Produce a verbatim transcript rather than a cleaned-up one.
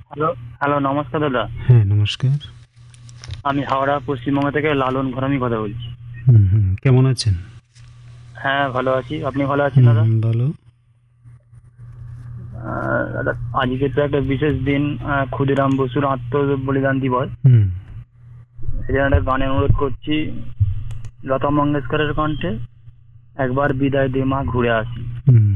Hello hello নমস্কার দাদা। হ্যাঁ, নমস্কার। আমি হাওড়া পশ্চিমবঙ্গ থেকে লালন ঘরামি কথা বলছি। হুম, হুম। কেমন আছেন? হ্যাঁ ভালো আছি, আপনি ভালো আছেন হুম, দাদা? হুম, বলো। আহ, দাদা আজকে তো একটা বিশেষ দিন, আহ, ক্ষুদিরাম বসুর আত্ম বলিদান দিবস। হুম, এই জন্য একটা গানের অনুরোধ করছি, লতা মঙ্গেশকরের কণ্ঠে একবার বিদায় দে মা ঘুরে আসি। হুম।